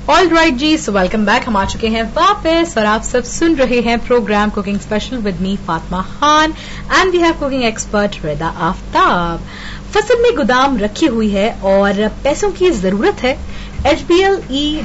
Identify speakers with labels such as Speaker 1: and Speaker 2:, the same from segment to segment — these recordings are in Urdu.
Speaker 1: ऑल राइट जी, सो वेलकम बैक. हम आ चुके हैं वापस और आप सब सुन रहे हैं programme cooking special with me Fatima Khan and we have cooking expert रिदा आफ्ताब. फसल में गोदाम रखी हुई है और पैसों की जरूरत है. HBL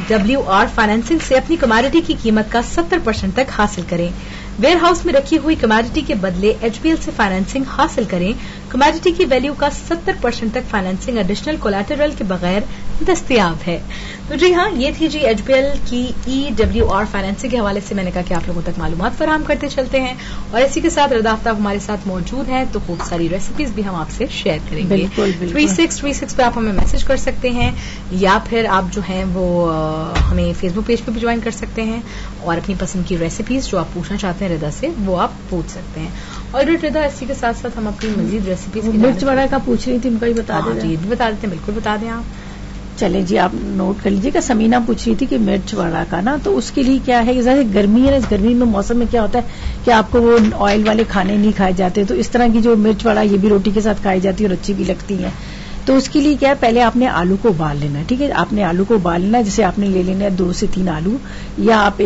Speaker 1: EWR फाइनेंसिंग से अपनी कमोडिटी की कीमत का 70% तक हासिल करें. वेयर हाउस में रखी हुई कमोडिटी के बदले HBL से फाइनेंसिंग हासिल करें. कमोडिटी की वैल्यू का 70% तक फाइनेंसिंग एडिशनल कोलैटरल के बगैर दस्तयाब है. तो जी हाँ, ये थी जी HBL की EWR फाइनेंसिंग के हवाले से मैंने कहा कि आप लोगों तक मालूमात फराहम करते चलते हैं. और इसी के साथ रिदा आफ्ताब हमारे साथ मौजूद हैं, तो खूब सारी रेसिपीज भी हम आपसे शेयर करेंगे.
Speaker 2: बिल्कुल
Speaker 1: 3636 पे आप हमें मैसेज कर सकते हैं या फिर आप जो हैं वो हमें फेसबुक पेज पे भी ज्वाइन कर सकते हैं और अपनी पसंद की रेसिपीज जो आप पूछना चाहते हैं रिदा से वो आप पूछ सकते हैं. और रिदा, इसी के साथ साथ हम अपनी मजीद रेसिपीज
Speaker 2: मिर्च वड़ा का पूछ रही थी, उनका ही बता दें.
Speaker 1: जी बता देते हैं, बिल्कुल बता दें आप.
Speaker 2: चलें जी, आप नोट कर लीजिएगा. समीना पूछ रही थी कि मिर्च वड़ा का ना, तो उसके लिए क्या है कि जैसे गर्मी है ना, इस गर्मी में मौसम में क्या होता है कि आपको वो ऑयल वाले खाने नहीं खाए जाते, तो इस तरह की जो मिर्च वड़ा ये भी रोटी के साथ खाई जाती है और अच्छी भी लगती है. तो उसके लिए क्या है, पहले आपने आलू को उबाल लेना है. ठीक है, आपने आलू को उबाल लेना है. जैसे आपने ले लेना है 2 से 3 आलू, या आप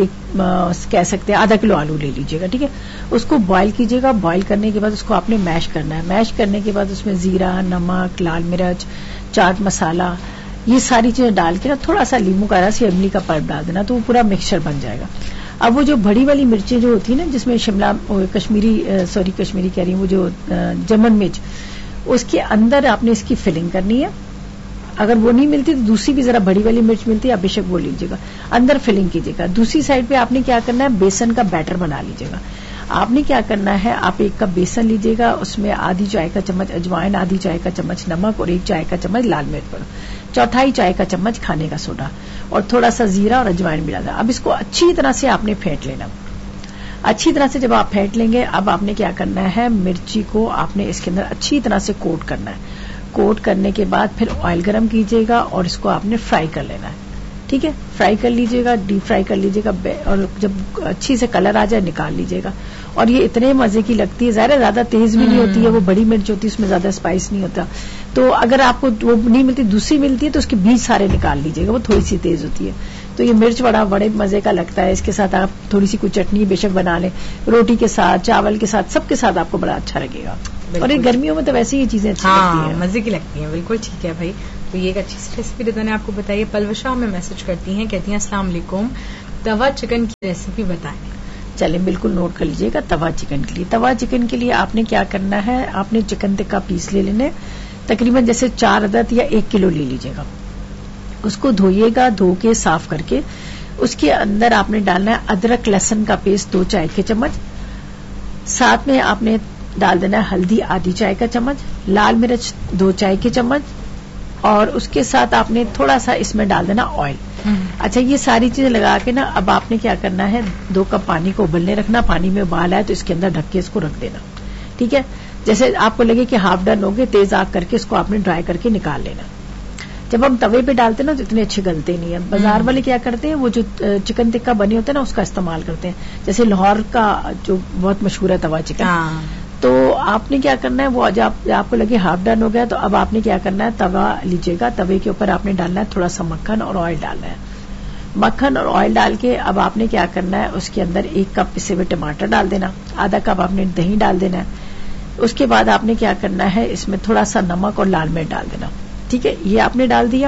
Speaker 2: कह सकते हैं आधा किलो आलू ले लीजिएगा. ठीक है, उसको बॉईल कीजिएगा. बॉईल करने के बाद उसको आपने मैश करना है. मैश करने के बाद उसमें जीरा, नमक, लाल मिर्च, चाट मसाला, ये सारी चीजें डाल के ना थोड़ा सा नींबू का रस या इमली का पल्प डाल देना, तो वो पूरा मिक्सचर बन जाएगा. अब वो जो बड़ी वाली मिर्चें जो होती है ना, जिसमें कश्मीरी कह रही हूँ, वो जो जमन मिर्च, उसके अंदर आपने इसकी फिलिंग करनी है. अगर वो नहीं मिलती तो दूसरी भी जरा बड़ी वाली मिर्च मिलती है, आप बेशक वो लीजिएगा, अंदर फिलिंग कीजिएगा. दूसरी साइड पे आपने क्या करना है, बेसन का बैटर बना लीजिएगा. आपने क्या करना है, आप 1 कप बेसन लीजिएगा, उसमें आधी चाय का चम्मच अजवाइन, आधी चाय का चम्मच नमक और 1 चाय का चम्मच लाल मिर्च पाउडर, 1/4 चाय का चम्मच खाने का सोडा और थोड़ा सा जीरा और अजवाइन मिला देना. अब इसको अच्छी तरह से आपने फेंट लेना. अच्छी तरह से जब आप फेंट लेंगे, अब आपने क्या करना है, मिर्ची को आपने इसके अंदर अच्छी तरह से कोट करना है. कोट करने के बाद फिर ऑयल गरम कीजिएगा और इसको आपने फ्राई कर लेना है. ठीक है, फ्राई कर लीजिएगा, डीप फ्राई कर लीजिएगा, और जब अच्छी से कलर आ जाए निकाल लीजिएगा. और ये इतने मजे की लगती है, ज्यादा तेज भी नहीं होती है, वो बड़ी मिर्च होती है, उसमें ज्यादा स्पाइस नहीं होता. तो अगर आपको वो नहीं मिलती, दूसरी मिलती है, तो उसके बीज सारे निकाल लीजिएगा, वो थोड़ी सी तेज होती है. तो ये मिर्च वड़ा बड़े मजे का लगता है. इसके साथ आप थोड़ी सी कुछ चटनी बेशक बना लें, रोटी के साथ, चावल के साथ, सबके साथ आपको बड़ा अच्छा लगेगा. और ये गर्मियों में तो वैसे ही चीजें अच्छी लगती हैं,
Speaker 1: मजे की लगती हैं. बिल्कुल ठीक है भाई. तो ये एक अच्छी सी रेसिपी रिदा ने आपको बताई है. पलवशा हमें मैसेज करती हैं, कहती हैं अस्सलाम वालेकुम, तवा चिकन की रेसिपी बताएं.
Speaker 2: चलें, बिल्कुल नोट कर लीजिएगा. तवा चिकन के लिए, तवा चिकन के लिए आपने क्या करना है, आपने चिकन टिक्का पीस ले लेने, तकरीबन जैसे 4 अदद या 1 किलो ले लीजिएगा. उसको धोइएगा, धो के साफ करके उसके अंदर आपने डालना है अदरक लहसुन का पेस्ट 2 चाय के चम्मच. साथ में आपने डाल देना है हल्दी आधी चाय का चम्मच, लाल मिर्च 2 चाय के चम्मच, और उसके साथ आपने थोड़ा सा इसमें डाल देना ऑयल. अच्छा, ये सारी चीजें लगा के ना, अब आपने क्या करना है, 2 कप पानी को उबलने रखना. पानी में उबाल आए तो इसके अंदर ढक के इसको रख देना. ठीक है, जैसे आपको लगे कि हाफ डन हो गए, तेज आग करके इसको आपने ड्राई करके निकाल लेना. जब हम तवे पे डालते हैं ना तो इतने अच्छे गलते नहीं है. बाजार वाले क्या करते हैं, वो जो चिकन टिक्का बने होते हैं ना, उसका इस्तेमाल करते हैं. जैसे लाहौर का जो बहुत मशहूर है तवा चिकन, तो आपने क्या करना है, वो जब आपको लगे हाफ डन हो गया, तो अब आपने क्या करना है, तवा लीजिएगा, तवे के ऊपर आपने डालना है थोड़ा सा मक्खन और ऑयल डालना है. मक्खन और ऑयल डाल के अब आपने क्या करना है, उसके अंदर 1 कप पिसे हुए टमाटर डाल देना, आधा कप आपने दही डाल देना है. उसके बाद आपने क्या करना है, इसमें थोड़ा सा नमक और लाल मिर्च डाल देना. ठीक है, ये आपने डाल दिया.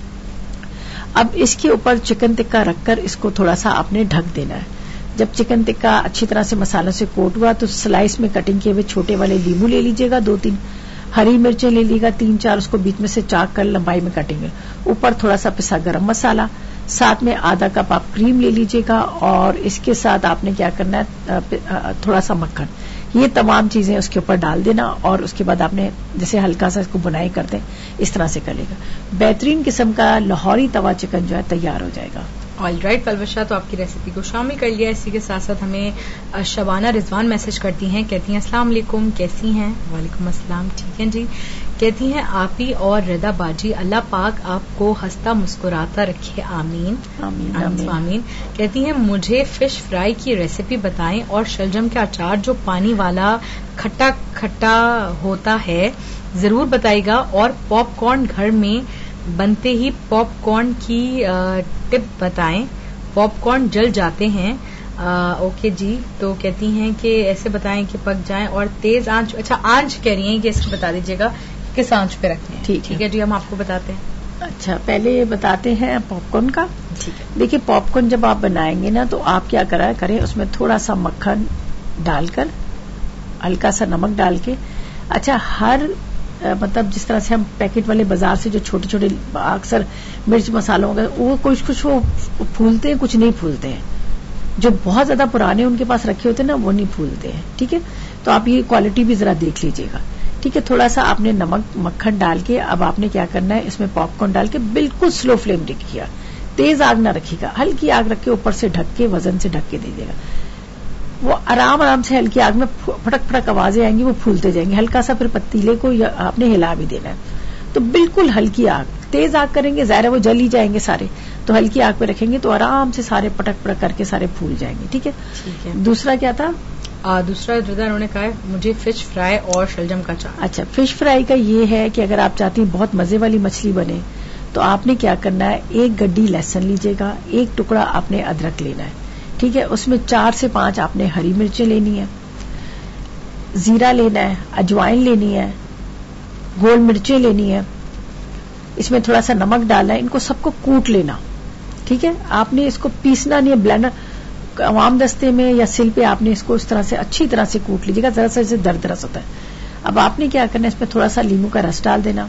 Speaker 2: अब इसके ऊपर चिकन टिक्का रखकर इसको थोड़ा सा आपने ढक देना है. जब चिकन टिक्का अच्छी तरह से मसालों से कोट हुआ, तो स्लाइस में कटिंग किए हुए छोटे वाले नींबू ले लीजिएगा, 2-3 हरी मिर्चें ले लीजिएगा, 3-4 उसको बीच में से चाक कर लंबाई में काटेंगे. ऊपर थोड़ा सा पिसा गरम मसाला, साथ में आधा कप आप क्रीम ले लीजिएगा, और इसके साथ आपने क्या करना है, थोड़ा सा मक्खन. ये तमाम चीजें उसके ऊपर डाल देना, और उसके बाद आपने जैसे हल्का सा इसको बुनाई करते हैं, इस तरह से करेगा. बेहतरीन किस्म का लाहौरी तवा चिकन जो है तैयार हो जाएगा.
Speaker 1: ऑल राइट पलवशा, तो आपकी रेसिपी को शामिल कर लिया. इसी के साथ साथ हमें शबाना रिजवान मैसेज करती हैं, कहती हैं अस्सलाम वालेकुम, कैसी हैं. वालेकुम अस्सलाम, ठीक है जी. कहती हैं आप ही और रिदा बाजी, अल्लाह पाक आपको हंसता मुस्कुराता रखे, आमीन आमीन आमीन. कहती हैं मुझे फिश फ्राई की रेसिपी बताएं, और शलजम का अचार जो पानी वाला खट्टा खट्टा होता है जरूर बताइएगा, और पॉपकॉर्न घर में بنتے ہی پاپ کارن کی ٹپ بتائیں, پاپ کارن جل جاتے ہیں. اوکے جی, تو کہتی ہیں کہ ایسے بتائیں کہ پک جائیں اور تیز آنچ, اچھا آنچ کہہ رہی ہیں کہ اس کو بتا دیجیے گا کس آنچ پہ رکھتے ہیں. ٹھیک ہے جی, ہم آپ کو بتاتے ہیں.
Speaker 2: اچھا, پہلے بتاتے ہیں پاپ کارن کا.
Speaker 1: ٹھیک ہے.
Speaker 2: دیکھیے پاپ کارن جب آپ بنائیں گے نا تو آپ کیا کریں, اس میں تھوڑا سا مکھن ڈال کر, ہلکا سا نمک ڈال کے, اچھا ہر مطلب جس طرح سے ہم پیکٹ والے بازار سے جو چھوٹے چھوٹے اکثر مرچ مسالوں کا وہ کچھ وہ پھولتے ہیں, کچھ نہیں پھولتے ہیں. جو بہت زیادہ پرانے ان کے پاس رکھے ہوتے ہیں نا وہ نہیں پھولتے ہیں. ٹھیک ہے, تو آپ یہ کوالٹی بھی ذرا دیکھ لیجئے گا. ٹھیک ہے, تھوڑا سا آپ نے نمک مکھن ڈال کے اب آپ نے کیا کرنا ہے, اس میں پاپ کارن ڈال کے بالکل سلو فلیم رکھیے گا, تیز آگ نہ رکھیے گا, ہلکی آگ رکھ کے اوپر سے ڈھک کے وزن سے ڈھک کے دے دے گا. وہ آرام سے ہلکی آگ میں پھٹک پھٹک آوازیں آئیں گی, وہ پھولتے جائیں گے. ہلکا سا پھر پتیلے کو آپ نے ہلا بھی دینا ہے. تو بالکل ہلکی آگ, تیز آگ کریں گے ظاہر ہے وہ جل ہی جائیں گے سارے, تو ہلکی آگ پہ رکھیں گے تو آرام سے سارے پٹک پٹک کر کے سارے پھول جائیں گے. ٹھیک ہے. دوسرا کیا تھا؟ دوسرا رضا انہوں نے کہا ہے مجھے فش فرائی اور شلجم کا چاٹ. اچھا, فش فرائی کا یہ ہے کہ اگر آپ چاہتی ہیں بہت مزے والی مچھلی بنے تو آپ نے کیا کرنا ہے, 1 گڈی لہسن لیجیے گا, 1 ٹکڑا آپ نے ادرک لینا ہے. ٹھیک ہے, اس میں 4 سے 5 آپ نے ہری مرچیں لینی ہے, زیرہ لینا ہے, اجوائن لینی ہے, گول مرچیں لینی ہے, اس میں تھوڑا سا نمک ڈالنا ہے. ان کو سب کو کوٹ لینا. ٹھیک ہے, آپ نے اس کو پیسنا نہیں ہے, بلینڈر عوام دستے میں یا سل پہ آپ نے اس کو اس طرح سے اچھی طرح سے کوٹ لیجیے گا, ذرا سا اسے دردرس ہوتا ہے. اب آپ نے کیا کرنا ہے, اس میں تھوڑا سا لیمو کا رس ڈال دینا.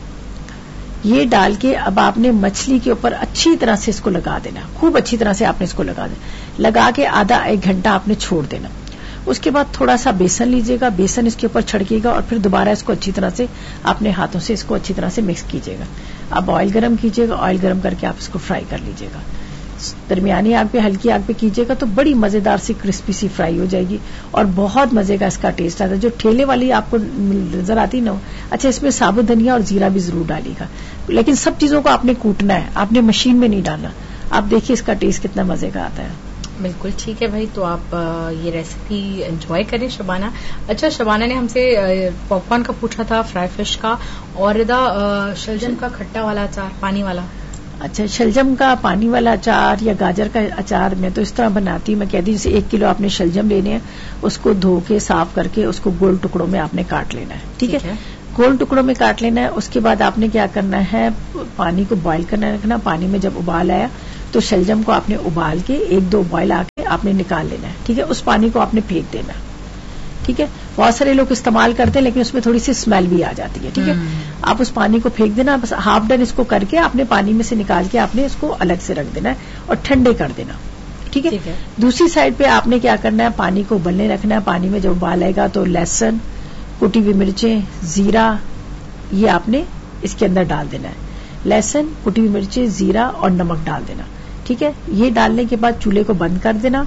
Speaker 2: یہ ڈال کے اب آپ نے مچھلی کے اوپر اچھی طرح سے اس کو لگا دینا, خوب اچھی طرح سے آپ نے اس کو لگا دینا, لگا کے آدھا 1 گھنٹہ آپ نے چھوڑ دینا. اس کے بعد تھوڑا سا بیسن لیجیے گا, بیسن اس کے اوپر چھڑکیے گا اور پھر دوبارہ اس کو اچھی طرح سے اپنے ہاتھوں سے اس کو اچھی طرح سے مکس کیجیے گا. اب آئل گرم کیجیے گا, آئل گرم کر کے آپ اس کو فرائی کر لیجیے گا. درمیانی آگ پہ ہلکی آگ پہ کیجیے گا تو بڑی مزیدار سی کرسپی سی فرائی ہو جائے گی اور بہت مزے کا اس کا ٹیسٹ آتا ہے. جو ٹھیلے والی آپ کو نظر آتی نا, اچھا اس میں ثابت دھنیا اور زیرہ بھی ضرور ڈالیے گا, لیکن سب چیزوں کو آپ نے کوٹنا ہے, آپ نے مشین میں نہیں ڈالنا. آپ دیکھیے اس کا ٹیسٹ کتنا مزے کا آتا ہے.
Speaker 1: بالکل ٹھیک ہے بھائی, تو آپ یہ ریسیپی انجوائے کریں. شبانہ, اچھا شبانہ نے ہم سے پاپ کارن کا پوچھا تھا, فرائی فش کا, اور رضا شلجم کا کھٹا والا اچار, پانی والا.
Speaker 2: اچھا, شلجم کا پانی والا اچار یا گاجر کا اچار میں تو اس طرح بناتی ہوں, میں کہتی ہوں جیسے 1 کلو آپ نے شلجم لینے ہیں, اس کو دھو کے صاف کر کے اس کو گول ٹکڑوں میں آپ نے کاٹ لینا ہے. ٹھیک ہے, گول ٹکڑوں میں کاٹ لینا ہے. اس کے بعد آپ نے کیا کرنا ہے, پانی کو بوائل کرنا رکھنا. پانی میں جب ابال آیا تو شلجم کو آپ نے ابال کے 1-2 بوائل آ کے آپ نے نکال لینا ہے. ٹھیک ہے, اس پانی کو آپ نے پھینک دینا. ٹھیک ہے, بہت سارے لوگ استعمال کرتے ہیں لیکن اس میں تھوڑی سی اسمیل بھی آ جاتی ہے. ٹھیک ہے, آپ اس پانی کو پھینک دینا. بس ہاف ڈن اس کو کر کے آپ نے پانی میں سے نکال کے آپ نے اس کو الگ سے رکھ دینا ہے اور ٹھنڈے کر دینا. ٹھیک ہے, دوسری سائڈ پہ آپ نے کیا کرنا ہے, پانی کو ابلنے رکھنا ہے. پانی میں جب ابال آئے گا تو لہسن, کٹی ہوئی مرچیں, زیرہ, یہ آپ نے اس کے اندر ڈال دینا ہے. لہسن, کٹی ہوئی مرچیں, زیرہ اور نمک ڈال دینا. ٹھیک ہے, یہ ڈالنے کے بعد چولہے کو بند کر دینا.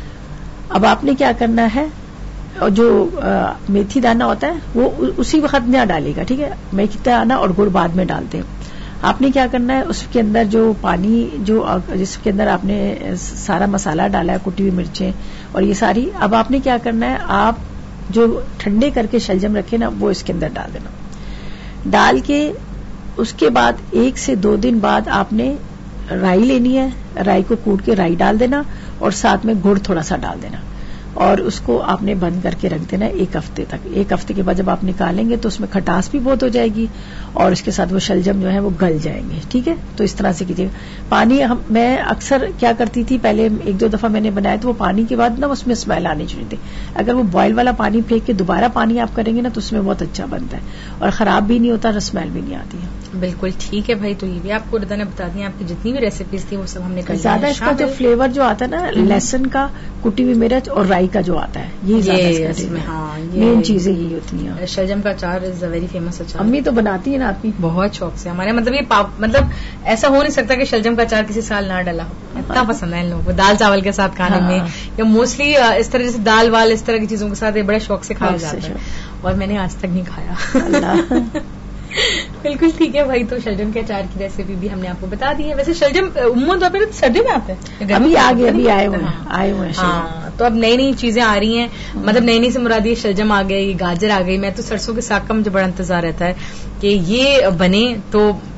Speaker 2: اب آپ نے کیا کرنا ہے, اور جو میتھی دانہ ہوتا ہے وہ اسی وقت نہ ڈالے گا. ٹھیک ہے, میتھی دانہ اور گڑ بعد میں ڈالتے ہیں. آپ نے کیا کرنا ہے, اس کے اندر جو پانی جو جس کے اندر آپ نے سارا مسالہ ڈالا ہے, کٹی ہوئی مرچیں اور یہ ساری, اب آپ نے کیا کرنا ہے, آپ جو ٹھنڈے کر کے شلجم رکھے نا وہ اس کے اندر ڈال دینا. ڈال کے اس کے بعد 1 سے 2 دن بعد آپ نے رائی لینی ہے, رائی کو کوٹ کے رائی ڈال دینا اور ساتھ میں گڑ تھوڑا سا ڈال دینا اور اس کو آپ نے بند کر کے رکھ دینا 1 ہفتے تک. 1 ہفتے کے بعد جب آپ نکالیں گے تو اس میں کھٹاس بھی بہت ہو جائے گی اور اس کے ساتھ وہ شلجم جو ہے وہ گل جائیں گے. ٹھیک ہے, تو اس طرح سے کیجیے. پانی میں اکثر کیا کرتی تھی, پہلے 1-2 دفعہ میں نے بنایا تو وہ پانی کے بعد نا اس میں اسمیل آنی چاہیے تھی. اگر وہ بوائل والا پانی پھینک کے دوبارہ پانی آپ کریں گے نا تو اس میں بہت اچھا بنتا ہے اور خراب بھی نہیں ہوتا, اسمیل بھی نہیں آتی ہے.
Speaker 1: بالکل ٹھیک ہے بھائی, تو یہ بھی آپ کو رضا نے بتا دیا, آپ کی جتنی بھی ریسیپیز تھی وہ سب ہم نے کر
Speaker 2: زیادہ اس کا جو فلیور جو آتا ہے نا, لہسن کا, کٹی ہوئی مرچ اور رائی کا جو آتا ہے, یہ مین چیزیں یہی ہوتی ہیں.
Speaker 1: شلجم کا اچار از اے ویری فیمس اچار.
Speaker 2: امی تو بناتی ہیں نا آپ کی
Speaker 1: بہت شوق سے ہمارے, مطلب یہ مطلب ایسا ہو نہیں سکتا کہ شلجم کا اچار کسی سال نہ ڈلا ہو. اتنا پسند ہے ان لوگوں کو دال چاول کے ساتھ کھانے میں, یا موسٹلی اس طرح جیسے دال وال اس طرح کی چیزوں کے ساتھ بڑے شوق سے کھایا جاتا ہے, اور میں نے آج تک نہیں کھایا. بالکل ٹھیک ہے بھائی, تو شلجم کے اچار کی ریسیپی بھی ہم نے آپ کو بتا دی ہے. ویسے شلجم عموماً طور پہ سردی میں آتا ہے,
Speaker 2: ابھی آئے ہوئے.
Speaker 1: ہاں, تو اب نئی چیزیں آ رہی ہیں, مطلب نئی سے مراد یہ شلجم آ گئی, گاجر آ گئی. میں تو سرسوں کے ساگ کا مجھے بڑا انتظار رہتا ہے کہ یہ بنے, تو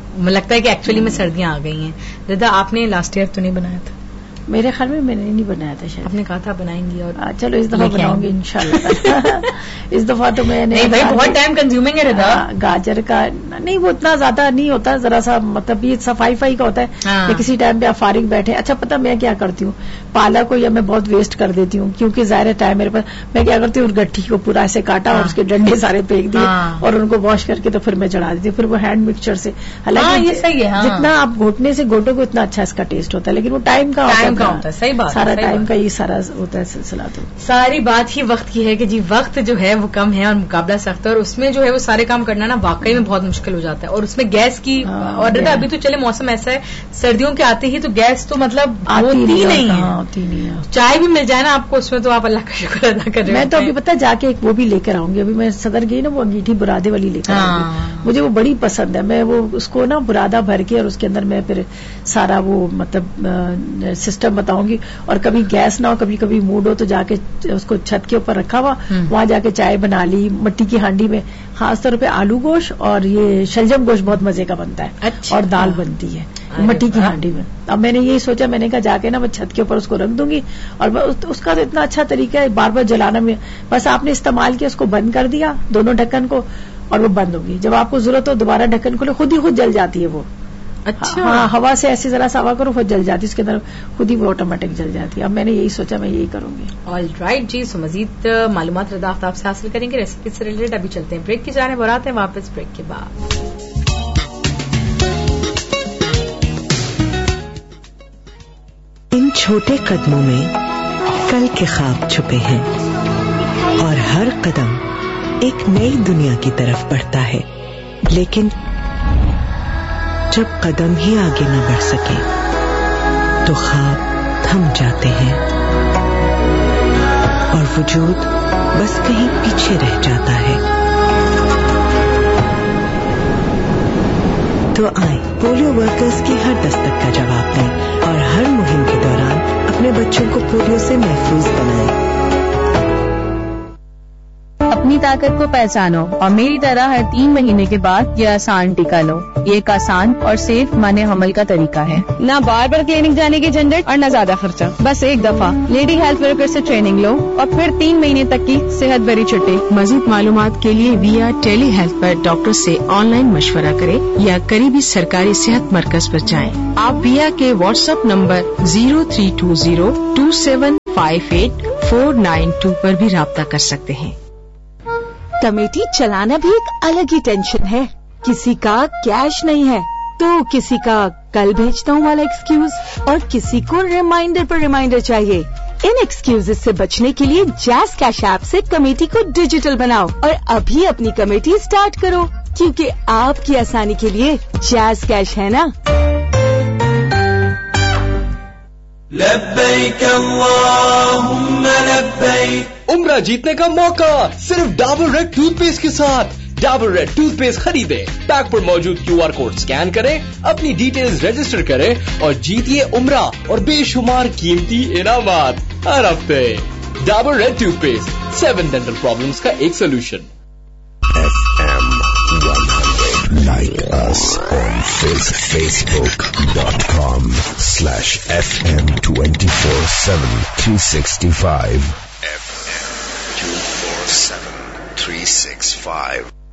Speaker 1: لگتا ہے کہ ایکچولی میں سردیاں آ گئی ہیں. ردا آپ نے لاسٹ ایئر تو نہیں بنایا تھا؟
Speaker 2: میرے خیال میں نے نہیں بنایا تھا شاید.
Speaker 1: آپ نے کہا تھا بنائیں گی اور
Speaker 2: چلو اس دفعہ بناؤں گی انشاءاللہ. اس دفعہ تو میں نے
Speaker 1: بہت ٹائم کنزیومنگ ہے ردا.
Speaker 2: گاجر کا نہیں وہ اتنا زیادہ نہیں ہوتا, ذرا سا مطلب یہ صفائی کا ہوتا ہے کہ کسی ٹائم پہ آپ فارغ بیٹھے. اچھا پتہ میں کیا کرتی ہوں, پالک کو یا میں بہت ویسٹ کر دیتی ہوں کیونکہ ظاہر ٹائم میرے پاس. میں کیا کرتی ہوں گٹھی کو پورا ایسے کاٹا اور اس کے ڈنڈے سارے پھینک دیے اور ان کو واش کر کے تو پھر میں چڑھا دیتی ہوں. پھر وہ ہینڈ مکسچر سے, حالانکہ
Speaker 1: یہ صحیح ہے,
Speaker 2: جتنا آپ گھوٹنے سے گھوٹو کو اتنا اچھا اس کا ٹیسٹ ہوتا ہے, لیکن وہ ٹائم کا ہوتا ہے.
Speaker 1: صحیح بات,
Speaker 2: سارا ٹائم کا یہ سارا ہوتا ہے سلسلہ. تو
Speaker 1: ساری بات ہی وقت کی ہے کہ جی وقت جو ہے وہ کم ہے اور مقابلہ سخت ہے, اور اس میں جو ہے وہ سارے کام کرنا نا واقعی میں بہت مشکل ہو جاتا ہے. اور اس میں گیس کی, اور ابھی تو چلے موسم ایسا ہے سردیوں کے آتے ہی تو گیس تو مطلب ہوتی نہیں ہے. چائے بھی مل جائے نا آپ کو اس میں تو آپ اللہ کا شکر ادا کر رہے ہیں.
Speaker 2: میں تو ابھی پتا جا کے ایک وہ بھی لے کر آؤں گی. ابھی میں صدر گئی نا وہ انگیٹھی برادے والی لے کر آؤں گی, مجھے وہ بڑی پسند ہے. میں وہ اس کو نا برادہ بھر کے اور اس کے اندر میں پھر سارا وہ مطلب سسٹم بتاؤں گی. اور کبھی گیس نہ ہو, کبھی کبھی موڈ ہو تو جا کے اس کو چھت کے اوپر رکھا ہوا, وہاں جا کے چائے بنا لی مٹی کی ہانڈی میں. خاص طور پہ آلو گوشت اور یہ شلجم گوشت بہت مزے کا بنتا ہے. اور دال بنتی ہے مٹی کی ہانڈی میں. اب میں نے یہی سوچا, میں نے کہا جا کے نا میں چھت کے اوپر اس کو رکھ دوں گی. اور اس کا تو اتنا اچھا طریقہ ہے بار بار جلانا میں, بس آپ نے استعمال کیا, اس کو بند کر دیا دونوں ڈھکن کو اور وہ بند ہوگی. جب آپ کو ضرورت ہو دوبارہ ڈھکن کھولے, خود ہی خود جل جاتی ہے وہ.
Speaker 1: اچھا
Speaker 2: ہاں, ہوا سے ایسی ذرا سا ہوا کرو خود جل جاتی, اس کے اندر خود ہی وہ آٹومیٹک جل جاتی ہے. اب میں نے یہی سوچا میں یہی کروں گی.
Speaker 1: آل رائٹ جی. سو مزید معلومات ردا آفتاب سے حاصل کریں گے ریسیپی سے ریلیٹڈ. ابھی چلتے ہیں بریک کی جانب اور آتے ہیں واپس بریک کے بعد.
Speaker 3: ان چھوٹے قدموں میں کل کے خواب چھپے ہیں اور ہر قدم ایک نئی دنیا کی طرف بڑھتا ہے. لیکن جب قدم ہی آگے نہ بڑھ سکے تو خواب تھم جاتے ہیں اور وجود بس کہیں پیچھے رہ جاتا ہے. تو آئیں پولیو ورکرز کی ہر دستک کا جواب دیں اور ہر مہم کے دوران اپنے بچوں کو پولیو سے محفوظ بنائیں.
Speaker 4: اپنی طاقت کو پہچانو اور میری طرح ہر 3 مہینے کے بعد یہ آسان ٹیکہ لو. یہ ایک آسان اور سیف معنی عمل کا طریقہ ہے. نہ بار بار کلینک جانے کی جھنجٹ اور نہ زیادہ خرچہ. بس ایک دفعہ لیڈی ہیلتھ ورکر سے ٹریننگ لو اور پھر 3 مہینے تک کی صحت بھری چھٹی.
Speaker 5: مزید معلومات کے لیے ویا ٹیلی ہیلتھ پر ڈاکٹر سے آن لائن مشورہ کریں یا قریبی سرکاری صحت مرکز پر جائیں. آپ ویا کے واٹس ایپ نمبر 03202758 پر بھی رابطہ کر سکتے ہیں.
Speaker 6: کمیٹی چلانا بھی ایک الگ ہی ٹینشن ہے. کسی کا کیش نہیں ہے تو کسی کا کل بھیجتا ہوں والا ایکسکیوز, اور کسی کو ریمائنڈر پر ریمائنڈر چاہیے. ان ایکسکیوز سے بچنے کے لیے جیز کیش ایپ سے کمیٹی کو ڈیجیٹل بناؤ اور ابھی اپنی کمیٹی سٹارٹ کرو, کیونکہ آپ کی آسانی کے لیے جیز کیش ہے نا.
Speaker 7: لبیک اللہم لبیک. عمرہ جیتنے کا موقع صرف ڈابر ریڈ ٹوتھ پیسٹ کے ساتھ. ڈابر ریڈ ٹوتھ پیسٹ خریدیں, پیک پر موجود QR کوڈ سکین کریں, اپنی ڈیٹیلز رجسٹر کریں اور جیتیے عمرہ اور بے شمار قیمتی انعامات ہر ہفتے. Dabur red tooth paste 7 dental problems کا ایک solution.
Speaker 8: FM 100. Like us on Facebook.com/FM 24/7 365. FM 24/7 365.